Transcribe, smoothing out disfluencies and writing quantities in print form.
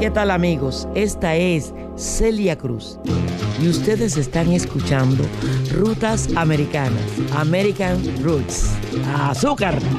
¿Qué tal, amigos? Esta es Celia Cruz y ustedes están escuchando Rutas Americanas, American Roots. ¡Azúcar!